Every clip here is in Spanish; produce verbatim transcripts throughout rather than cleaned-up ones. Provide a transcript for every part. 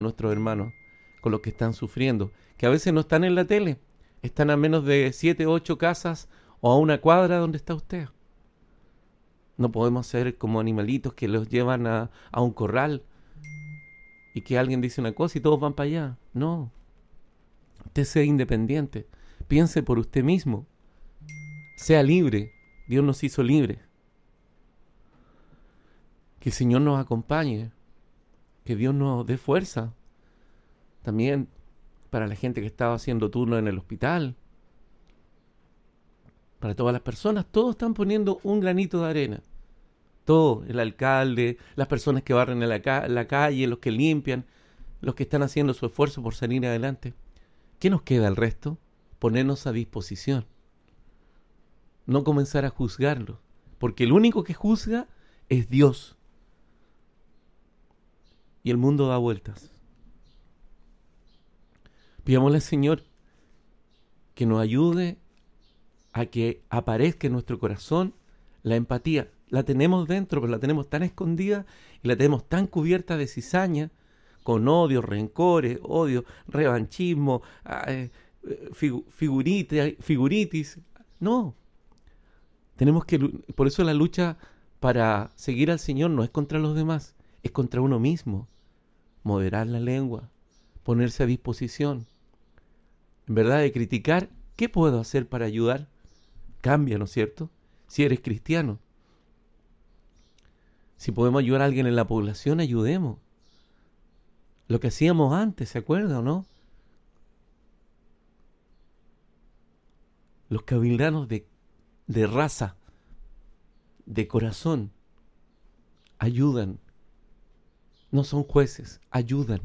nuestros hermanos, con los que están sufriendo, que a veces no están en la tele, están a menos de siete, ocho casas o a una cuadra donde está usted. No podemos ser como animalitos que los llevan a, a un corral y que alguien dice una cosa y todos van para allá. No, usted sea independiente, piense por usted mismo, sea libre. Dios nos hizo libres. Que el Señor nos acompañe, que Dios nos dé fuerza. También para la gente que estaba haciendo turno en el hospital, para todas las personas, todos están poniendo un granito de arena. Todo, el alcalde, las personas que barren en la, ca- la calle, los que limpian, los que están haciendo su esfuerzo por salir adelante. ¿Qué nos queda al resto? Ponernos a disposición. No comenzar a juzgarlos, porque el único que juzga es Dios. Y el mundo da vueltas. Pidámosle al Señor que nos ayude a que aparezca en nuestro corazón la empatía. La tenemos dentro, pero la tenemos tan escondida y la tenemos tan cubierta de cizaña, con odio, rencores, odio, revanchismo, eh, figu- figuritis, figuritis. No, tenemos que, por eso la lucha para seguir al Señor no es contra los demás, es contra uno mismo. Moderar la lengua, ponerse a disposición. En verdad, de criticar, ¿qué puedo hacer para ayudar? Cambia, ¿no es cierto? Si eres cristiano. Si podemos ayudar a alguien en la población, ayudemos. Lo que hacíamos antes, ¿se acuerda o no? Los cabildanos de, de raza, de corazón, ayudan. No son jueces, ayudan.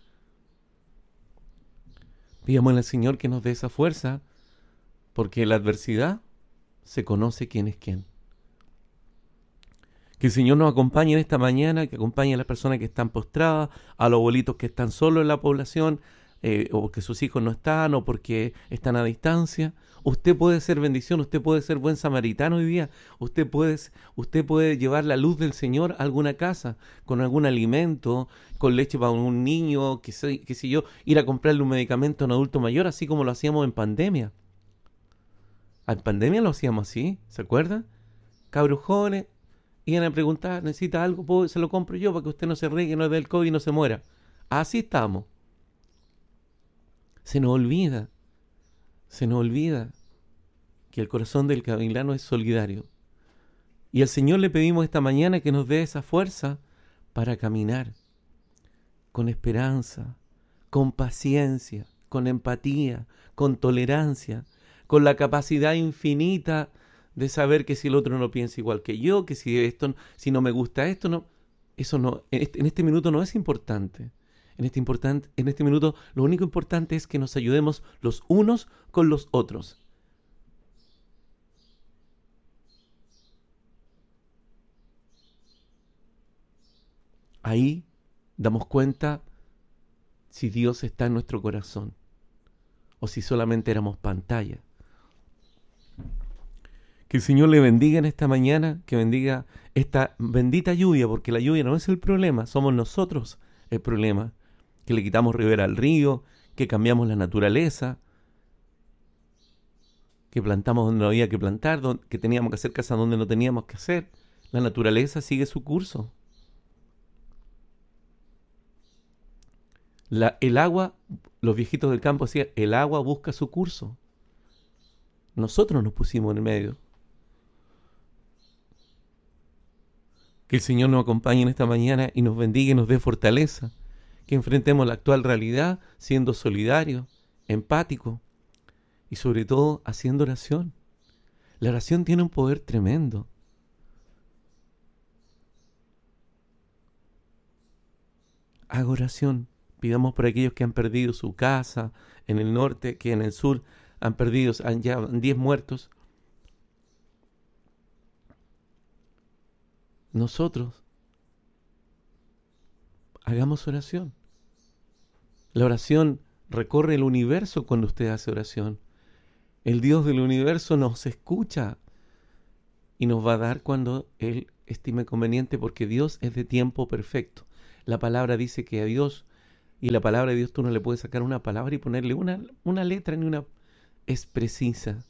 Pidámosle al Señor que nos dé esa fuerza, porque en la adversidad se conoce quién es quién. Que el Señor nos acompañe en esta mañana, que acompañe a las personas que están postradas, a los abuelitos que están solos en la población, eh, o porque sus hijos no están, o porque están a distancia. Usted puede ser bendición, usted puede ser buen samaritano hoy día. Usted puede, usted puede llevar la luz del Señor a alguna casa, con algún alimento, con leche para un niño, qué sé, qué sé yo, ir a comprarle un medicamento a un adulto mayor, así como lo hacíamos en pandemia. En pandemia lo hacíamos así, ¿se acuerda? Cabros jóvenes iban a preguntar, ¿necesita algo? ¿Puedo, se lo compro yo para que usted no se riegue, no dé el COVID y no se muera? Así estamos. Se nos olvida, se nos olvida que el corazón del gavilano es solidario. Y al Señor le pedimos esta mañana que nos dé esa fuerza para caminar con esperanza, con paciencia, con empatía, con tolerancia, con la capacidad infinita de saber que si el otro no piensa igual que yo, que si esto, si no me gusta esto, no, eso no, en este, en este minuto no es importante. En este, importante. en este minuto lo único importante es que nos ayudemos los unos con los otros. Ahí damos cuenta si Dios está en nuestro corazón o si solamente éramos pantalla. Que el Señor le bendiga en esta mañana, que bendiga esta bendita lluvia, porque la lluvia no es el problema, somos nosotros el problema. Que le quitamos ribera al río, que cambiamos la naturaleza, que plantamos donde no había que plantar, que teníamos que hacer casas donde no teníamos que hacer. La naturaleza sigue su curso. La, el agua, los viejitos del campo decían, el agua busca su curso. Nosotros nos pusimos en el medio. Que el Señor nos acompañe en esta mañana y nos bendiga y nos dé fortaleza. Que enfrentemos la actual realidad siendo solidarios, empáticos y sobre todo haciendo oración. La oración tiene un poder tremendo. Haga oración. Pidamos por aquellos que han perdido su casa en el norte, que en el sur han perdido, han ya diez muertos. Nosotros hagamos oración. La oración recorre el universo cuando usted hace oración. El Dios del universo nos escucha y nos va a dar cuando Él estime conveniente, porque Dios es de tiempo perfecto. La palabra dice que a Dios Y la palabra de Dios tú no le puedes sacar una palabra y ponerle una, una letra ni una... Es precisa.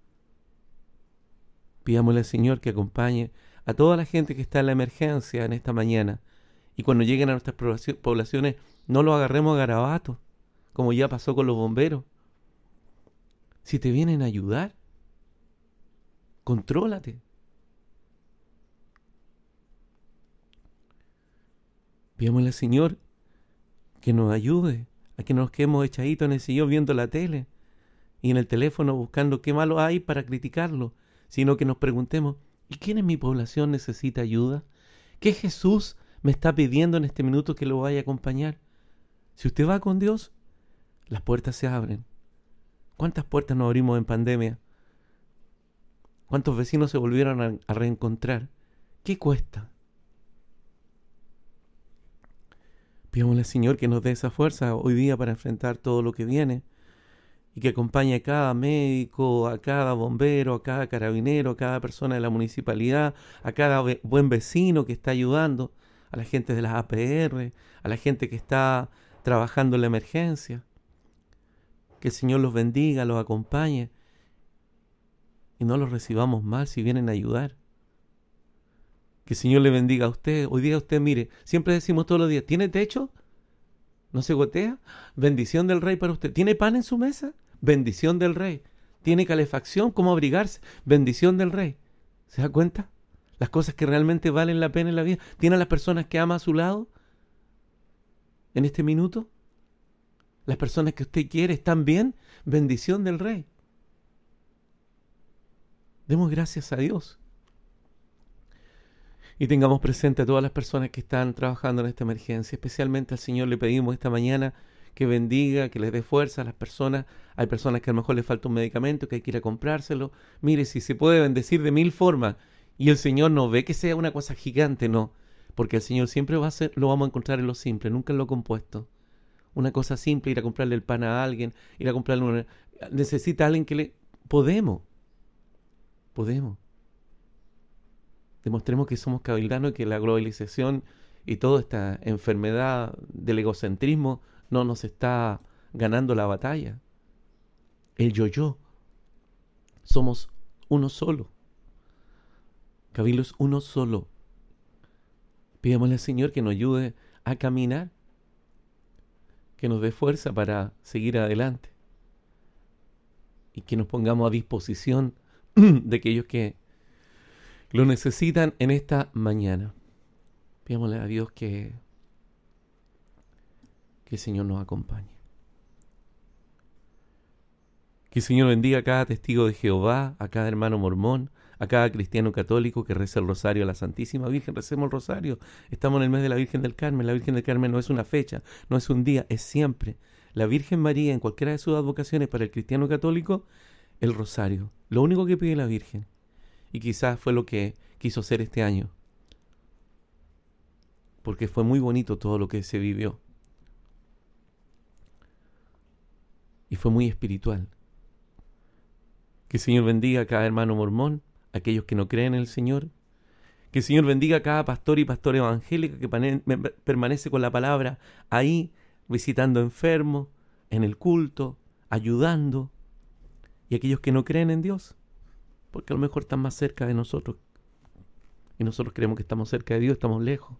Pidámosle al Señor que acompañe a toda la gente que está en la emergencia en esta mañana. Y cuando lleguen a nuestras poblaciones, no los agarremos a garabatos, como ya pasó con los bomberos. Si te vienen a ayudar, contrólate. Pidámosle al Señor que nos ayude a que nos quedemos echaditos en el sillón viendo la tele y en el teléfono buscando qué malo hay para criticarlo, sino que nos preguntemos, ¿y quién en mi población necesita ayuda? ¿Qué Jesús me está pidiendo en este minuto que lo vaya a acompañar? Si usted va con Dios, las puertas se abren. ¿Cuántas puertas nos abrimos en pandemia? ¿Cuántos vecinos se volvieron a, a reencontrar? ¿Qué cuesta? Pidámosle al Señor que nos dé esa fuerza hoy día para enfrentar todo lo que viene y que acompañe a cada médico, a cada bombero, a cada carabinero, a cada persona de la municipalidad, a cada ve- buen vecino que está ayudando, a la gente de las A P R, a la gente que está trabajando en la emergencia. Que el Señor los bendiga, los acompañe y no los recibamos mal si vienen a ayudar. Que el Señor le bendiga a usted. Hoy día usted, mire, siempre decimos todos los días, ¿tiene techo? ¿No se gotea? Bendición del Rey para usted. ¿Tiene pan en su mesa? Bendición del Rey. ¿Tiene calefacción? ¿Cómo abrigarse? Bendición del Rey. ¿Se da cuenta? Las cosas que realmente valen la pena en la vida. ¿Tiene a las personas que ama a su lado en este minuto? ¿Las personas que usted quiere están bien? Bendición del Rey. Demos gracias a Dios. Y tengamos presente a todas las personas que están trabajando en esta emergencia. Especialmente al Señor le pedimos esta mañana que bendiga, que les dé fuerza a las personas. Hay personas que a lo mejor les falta un medicamento, que hay que ir a comprárselo. Mire, si se puede bendecir de mil formas y el Señor no ve que sea una cosa gigante, no. Porque el Señor siempre va a ser, lo vamos a encontrar en lo simple, nunca en lo compuesto. Una cosa simple, ir a comprarle el pan a alguien, ir a comprarle una... Necesita alguien que le... Podemos. Podemos. Demostremos que somos cabildanos y que la globalización y toda esta enfermedad del egocentrismo no nos está ganando la batalla. El yo-yo. Somos uno solo. Cabildo es uno solo. Pidámosle al Señor que nos ayude a caminar, que nos dé fuerza para seguir adelante y que nos pongamos a disposición de aquellos que lo necesitan en esta mañana. Pidámosle a Dios que, que el Señor nos acompañe. Que el Señor bendiga a cada testigo de Jehová, a cada hermano mormón, a cada cristiano católico que reza el rosario a la Santísima Virgen. Recemos el rosario. Estamos en el mes de la Virgen del Carmen. La Virgen del Carmen no es una fecha, no es un día, es siempre. La Virgen María, en cualquiera de sus advocaciones para el cristiano católico, el rosario. Lo único que pide la Virgen. Y quizás fue lo que quiso hacer este año. Porque fue muy bonito todo lo que se vivió. Y fue muy espiritual. Que el Señor bendiga a cada hermano mormón, a aquellos que no creen en el Señor. Que el Señor bendiga a cada pastor y pastora evangélica que permanece con la palabra ahí, visitando enfermos, en el culto, ayudando. Y aquellos que no creen en Dios, porque a lo mejor están más cerca de nosotros. Y nosotros creemos que estamos cerca de Dios, estamos lejos.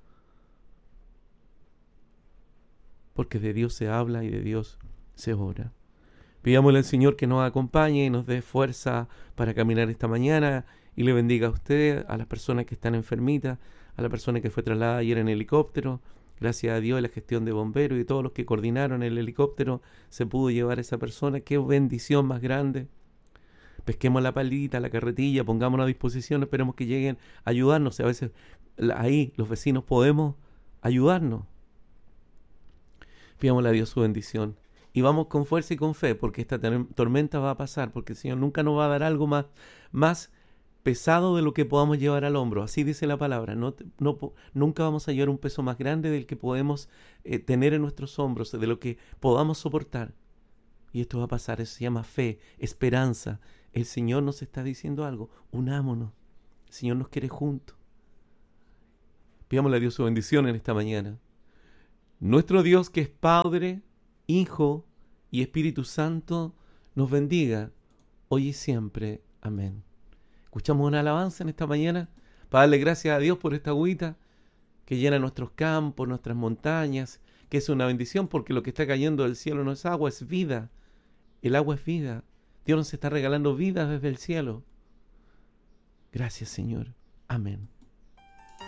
Porque de Dios se habla y de Dios se ora. Pidámosle al Señor que nos acompañe y nos dé fuerza para caminar esta mañana y le bendiga a usted, a las personas que están enfermitas, a la persona que fue trasladada ayer en helicóptero. Gracias a Dios, la gestión de bomberos y todos los que coordinaron el helicóptero, se pudo llevar a esa persona. ¡Qué bendición más grande! Pesquemos la palita, la carretilla, pongámonos a disposición, esperemos que lleguen a ayudarnos. A veces ahí los vecinos podemos ayudarnos. Pidámosle a Dios su bendición. Y vamos con fuerza y con fe, porque esta tormenta va a pasar, porque el Señor nunca nos va a dar algo más, más pesado de lo que podamos llevar al hombro. Así dice la palabra. No, no, nunca vamos a llevar un peso más grande del que podemos eh, tener en nuestros hombros, de lo que podamos soportar. Y esto va a pasar. Eso se llama fe, esperanza. El Señor nos está diciendo algo. Unámonos. El Señor nos quiere juntos. Pidámosle a Dios su bendición en esta mañana. Nuestro Dios, que es Padre, Hijo y Espíritu Santo, nos bendiga hoy y siempre. Amén. Escuchamos una alabanza en esta mañana para darle gracias a Dios por esta agüita que llena nuestros campos, nuestras montañas, que es una bendición porque lo que está cayendo del cielo no es agua, es vida. El agua es vida. Dios nos está regalando vida desde el cielo. Gracias, Señor. Amén.